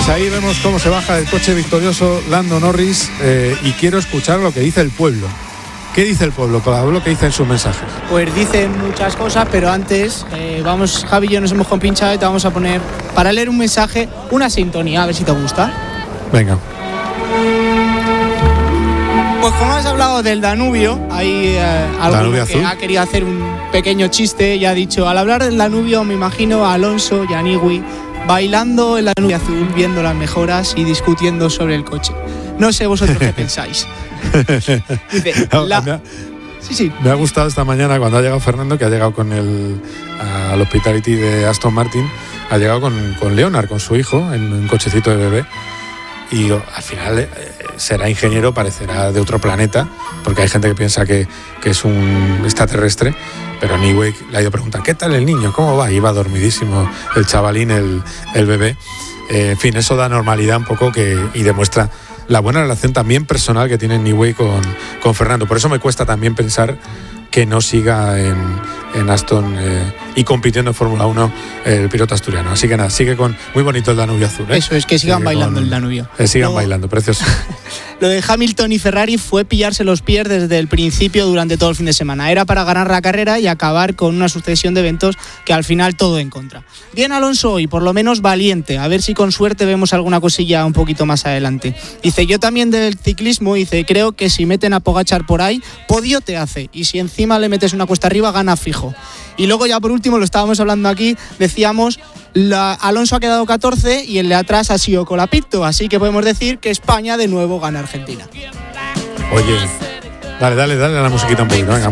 Pues ahí vemos cómo se baja del coche victorioso Lando Norris y quiero escuchar lo que dice el pueblo. ¿Qué dice el pueblo, Pablo? ¿Qué dice en sus mensajes? Pues dicen muchas cosas, pero antes Javi y yo nos hemos compinchado y te vamos a poner, para leer un mensaje, una sintonía, a ver si te gusta. Venga. Pues como has hablado del Danubio, hay alguien que azul. ha querido hacer un pequeño chiste y ha dicho: al hablar del Danubio me imagino a Alonso y a Nigui bailando en la Danubio azul, viendo las mejoras y discutiendo sobre el coche. No sé vosotros qué pensáis. Dice, Sí. Me ha gustado esta mañana cuando ha llegado Fernando, que ha llegado con al Hospitality de Aston Martin, ha llegado con Leonard, con su hijo, en un cochecito de bebé. Y al final será ingeniero, parecerá de otro planeta, porque hay gente que piensa que es un extraterrestre, pero Nigui le ha ido a preguntar: ¿qué tal el niño? ¿Cómo va? Y iba dormidísimo el chavalín, el bebé. En fin, eso da normalidad un poco y demuestra la buena relación también personal que tiene Nigui con Fernando. Por eso me cuesta también pensar que no siga en Aston y compitiendo en Fórmula 1 el piloto asturiano. Así que nada, sigue con muy bonito el Danubio azul. Eso es, que sigan bailando el Danubio. Sigan bailando, precioso. Lo de Hamilton y Ferrari fue pillarse los pies desde el principio durante todo el fin de semana. Era para ganar la carrera y acabar con una sucesión de eventos que al final todo en contra. Bien Alonso hoy, por lo menos valiente. A ver si con suerte vemos alguna cosilla un poquito más adelante. Dice, yo también del ciclismo, dice, creo que si meten a Pogačar por ahí, podio te hace. Y si encima le metes una cuesta arriba, gana fijo. Y luego ya por último, lo estábamos hablando aquí, decíamos, Alonso ha quedado 14 y el de atrás ha sido Colapinto, así que podemos decir que España de nuevo gana Argentina. Oye, dale a la musiquita un poquito, venga.